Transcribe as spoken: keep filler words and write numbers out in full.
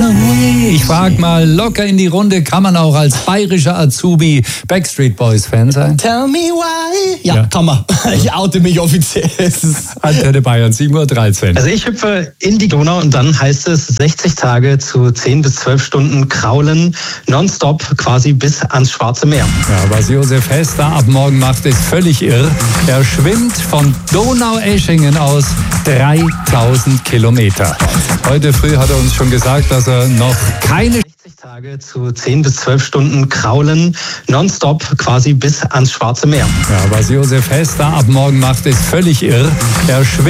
Ich frag mal locker in die Runde, kann man auch als bayerischer Azubi Backstreet Boys Fan sein? Tell me why. Ja, ja. Kann man. Ich oute mich offiziell. Antenne Bayern, sieben Uhr dreizehn. Also ich hüpfe in die Donau und dann heißt es sechzig Tage zu zehn bis zwölf Stunden kraulen, nonstop quasi bis ans Schwarze Meer. Ja, was Josef Hess da ab morgen macht, ist völlig irr. Er schwimmt von Donaueschingen aus dreitausend Kilometer. Heute früh hat er uns schon gesagt, dass er noch keine sechzig Tage zu zehn bis zwölf Stunden kraulen, nonstop quasi bis ans Schwarze Meer. Ja, was Josef Hess da ab morgen macht, ist völlig irr. Er schwimmt